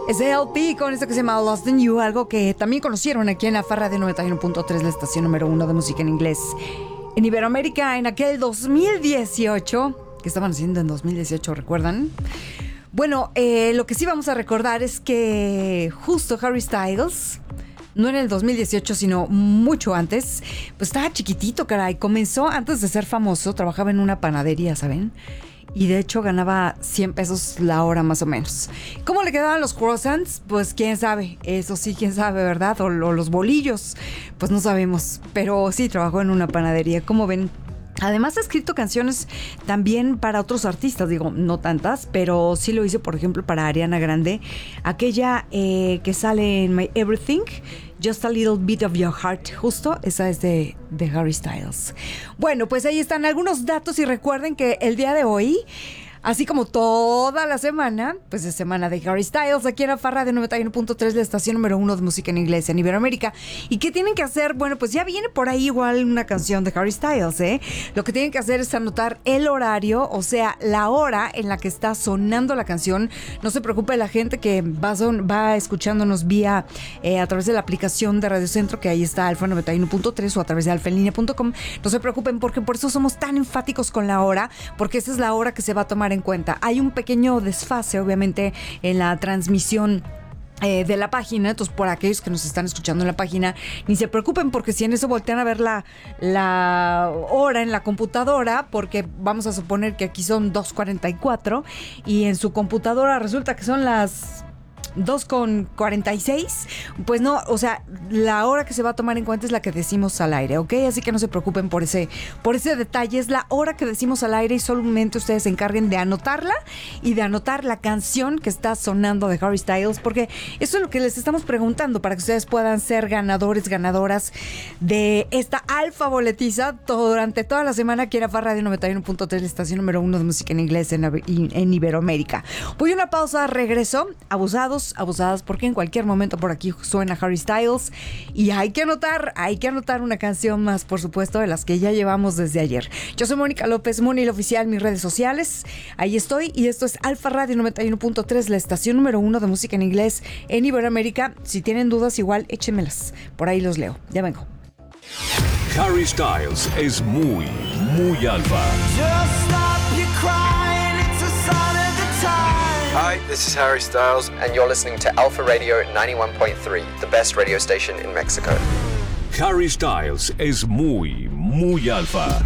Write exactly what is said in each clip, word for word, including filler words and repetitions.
Es L P con esto que se llama Lost in You, algo que también conocieron aquí en la Farra de noventa y uno punto tres, la estación número uno de música en inglés en Iberoamérica en aquel dos mil dieciocho. ¿Qué estaban haciendo en dos mil dieciocho? ¿Recuerdan? Bueno, eh, lo que sí vamos a recordar es que justo Harry Styles, no en el dos mil dieciocho, sino mucho antes, pues estaba chiquitito, caray. Comenzó antes de ser famoso, trabajaba en una panadería, ¿saben? Y de hecho ganaba cien pesos la hora más o menos. ¿Cómo le quedaban los croissants? Pues quién sabe, eso sí, quién sabe, ¿verdad? O, o los bolillos, pues no sabemos. Pero sí, trabajó en una panadería, ¿cómo ven? Además ha escrito canciones también para otros artistas, digo, no tantas, pero sí lo hizo, por ejemplo, para Ariana Grande, aquella eh, que sale en My Everything, Just a Little Bit of Your Heart, justo, esa es de, de Harry Styles. Bueno, pues ahí están algunos datos y recuerden que el día de hoy, así como toda la semana, pues es semana de Harry Styles, aquí en la Farra de noventa y uno punto tres, la estación número uno de música en inglés en Iberoamérica. ¿Y qué tienen que hacer? Bueno, pues ya viene por ahí igual una canción de Harry Styles, ¿eh? Lo que tienen que hacer es anotar el horario, o sea, la hora en la que está sonando la canción. No se preocupe la gente que va, son, va escuchándonos vía eh, a través de la aplicación de Radio Centro, que ahí está Alfa noventa y uno punto tres, o a través de alfa en línea punto com. No se preocupen porque por eso somos tan enfáticos con la hora, porque esa es la hora que se va a tomar en cuenta. Hay un pequeño desfase, obviamente, en la transmisión Eh, de la página, entonces por aquellos que nos están escuchando en la página, ni se preocupen porque si en eso voltean a ver la, la hora en la computadora, porque vamos a suponer que aquí son dos cuarenta y cuatro y en su computadora resulta que son las dos con cuarenta y seis, pues no, o sea, la hora que se va a tomar en cuenta es la que decimos al aire, ¿ok? Así que no se preocupen por ese, por ese detalle, es la hora que decimos al aire y solamente ustedes se encarguen de anotarla y de anotar la canción que está sonando de Harry Styles, porque eso es lo que les estamos preguntando para que ustedes puedan ser ganadores, ganadoras de esta alfa boletiza todo, durante toda la semana aquí en la Farra de noventa y uno punto tres, la estación número uno de música en inglés en, en Iberoamérica. Voy a una pausa, regreso, abusados, abusadas, porque en cualquier momento por aquí suena Harry Styles y hay que anotar, hay que anotar una canción más, por supuesto, de las que ya llevamos desde ayer. Yo soy Mónica López, Moni el oficial, mis redes sociales, ahí estoy y esto es Alfa Radio noventa y uno punto tres, la estación número uno de música en inglés en Iberoamérica. Si tienen dudas, igual échemelas, por ahí los leo. Ya vengo. Harry Styles es muy, muy alfa. Just stop your crying, it's a sign of the time. Hi, this is Harry Styles, and you're listening to Alpha Radio ninety-one point three, the best radio station in Mexico. Harry Styles es muy, muy alfa.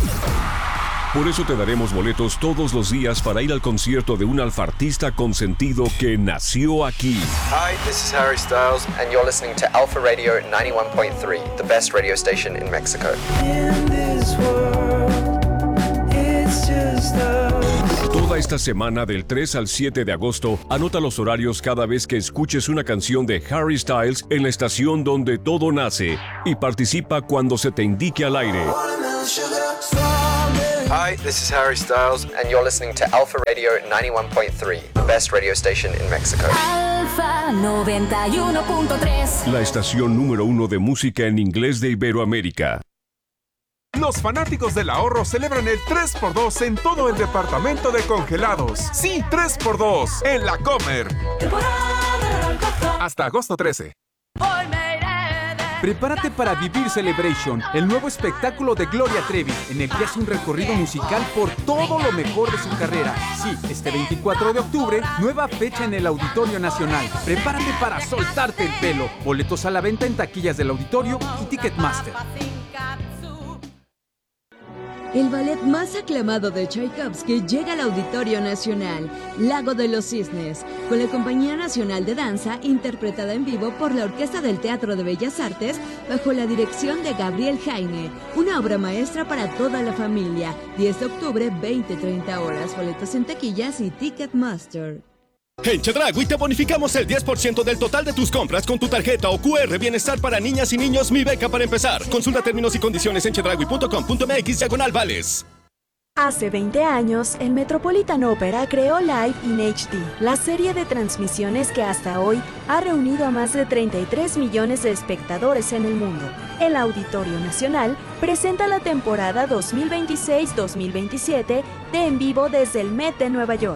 Por eso te daremos boletos todos los días para ir al concierto de un alfartista consentido que nació aquí. Hi, this is Harry Styles, and you're listening to Alpha Radio ninety-one point three, the best radio station in Mexico. In this world, it's just us. Toda esta semana del tres al siete de agosto, anota los horarios cada vez que escuches una canción de Harry Styles en la estación donde todo nace y participa cuando se te indique al aire. Hi, this is Harry Styles, and you're listening to Alpha Radio ninety-one point three, the best radio station in Mexico. Alfa noventa y uno punto tres. La estación número uno de música en inglés de Iberoamérica. Los fanáticos del ahorro celebran el tres por dos en todo el departamento de congelados. Sí, tres por dos en La Comer. Hasta agosto trece. Prepárate para vivir Celebration, el nuevo espectáculo de Gloria Trevi, en el que hace un recorrido musical por todo lo mejor de su carrera. Sí, este veinticuatro de octubre, nueva fecha en el Auditorio Nacional. Prepárate para soltarte el pelo. Boletos a la venta en taquillas del auditorio y Ticketmaster. El ballet más aclamado de Tchaikovsky llega al Auditorio Nacional, Lago de los Cisnes, con la Compañía Nacional de Danza, interpretada en vivo por la Orquesta del Teatro de Bellas Artes, bajo la dirección de Gabriel Jaime. Una obra maestra para toda la familia. diez de octubre, veinte a treinta horas. Boletos en taquillas y Ticketmaster. En Chedraui te bonificamos el diez por ciento del total de tus compras con tu tarjeta o cu erre Bienestar para niñas y niños Mi Beca para empezar. Consulta términos y condiciones en chedraui punto com punto m x diagonal vales. Hace veinte años, el Metropolitan Opera creó Live in H D, la serie de transmisiones que hasta hoy ha reunido a más de treinta y tres millones de espectadores en el mundo. El Auditorio Nacional presenta la temporada dos mil veintiséis dos mil veintisiete de En Vivo desde el Met de Nueva York.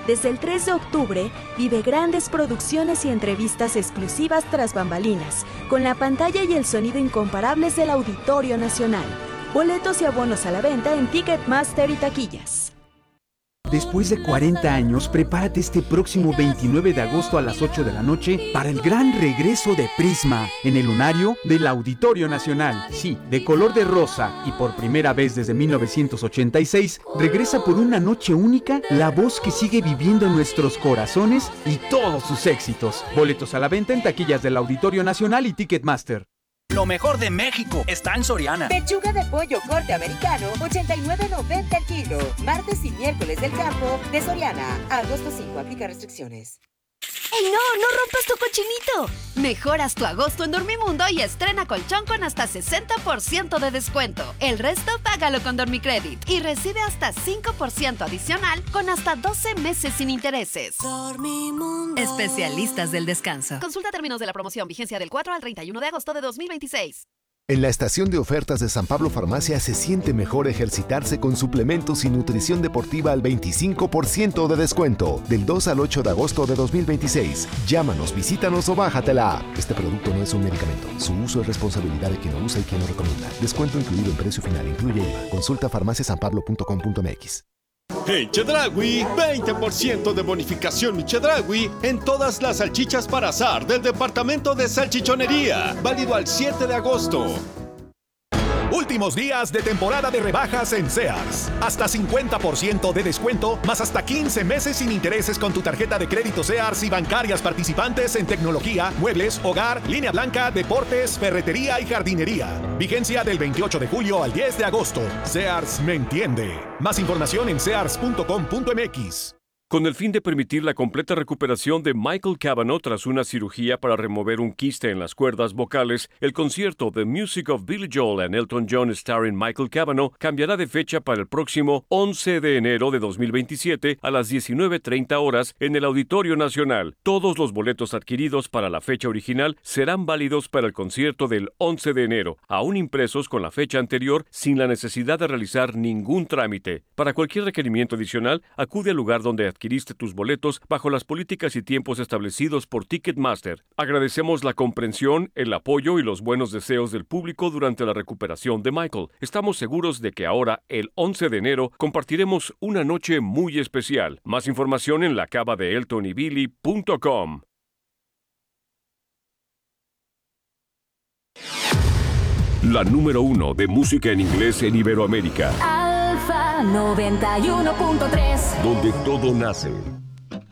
Desde el tres de octubre, vive grandes producciones y entrevistas exclusivas tras bambalinas, con la pantalla y el sonido incomparables del Auditorio Nacional. Boletos y abonos a la venta en Ticketmaster y taquillas. Después de cuarenta años, prepárate este próximo veintinueve de agosto a las ocho de la noche para el gran regreso de Prisma en el lunario del Auditorio Nacional. Sí, de color de rosa y por primera vez desde mil novecientos ochenta y seis, regresa por una noche única la voz que sigue viviendo en nuestros corazones y todos sus éxitos. Boletos a la venta en taquillas del Auditorio Nacional y Ticketmaster. Lo mejor de México está en Soriana. Pechuga de pollo corte americano, ochenta y nueve noventa el kilo. Martes y miércoles del campo de Soriana. Agosto cinco, aplica restricciones. ¡Ey, no! ¡No rompas tu cochinito! Mejoras tu agosto en Dormimundo y estrena colchón con hasta sesenta por ciento de descuento. El resto págalo con Dormicredit y recibe hasta cinco por ciento adicional con hasta doce meses sin intereses. Dormimundo. Especialistas del descanso. Consulta términos de la promoción. Vigencia del cuatro al treinta y uno de agosto de dos mil veintiséis. En la estación de ofertas de San Pablo Farmacia se siente mejor ejercitarse con suplementos y nutrición deportiva al veinticinco por ciento de descuento. Del dos al ocho de agosto de dos mil veintiséis. Llámanos, visítanos o bájate la app. Este producto no es un medicamento. Su uso es responsabilidad de quien lo usa y quien lo recomienda. Descuento incluido en precio final. Incluye I V A. Consulta farmacia san pablo punto com punto m x. En Chedraui, veinte por ciento de bonificación Chedraui en todas las salchichas para asar del departamento de salchichonería. Válido al siete de agosto. Últimos días de temporada de rebajas en Sears. Hasta cincuenta por ciento de descuento, más hasta quince meses sin intereses con tu tarjeta de crédito Sears y bancarias participantes en tecnología, muebles, hogar, línea blanca, deportes, ferretería y jardinería. Vigencia del veintiocho de julio al diez de agosto. Sears me entiende. Más información en sears punto com punto m x. Con el fin de permitir la completa recuperación de Michael Cavanaugh tras una cirugía para remover un quiste en las cuerdas vocales, el concierto The Music of Billy Joel and Elton John starring Michael Cavanaugh cambiará de fecha para el próximo once de enero de dos mil veintisiete a las diecinueve treinta horas en el Auditorio Nacional. Todos los boletos adquiridos para la fecha original serán válidos para el concierto del once de enero, aún impresos con la fecha anterior sin la necesidad de realizar ningún trámite. Para cualquier requerimiento adicional, acude al lugar donde adquiriste tus boletos bajo las políticas y tiempos establecidos por Ticketmaster. Agradecemos la comprensión, el apoyo y los buenos deseos del público durante la recuperación de Michael. Estamos seguros de que ahora, el once de enero, compartiremos una noche muy especial. Más información en la cava de elton y billy punto com. La número uno de música en inglés en Iberoamérica. Alfa noventa y uno punto tres. Donde todo nace.